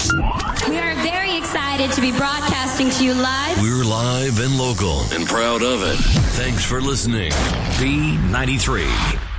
We are very excited to be broadcasting to you live. We're live and local and proud of it. Thanks for listening. B93.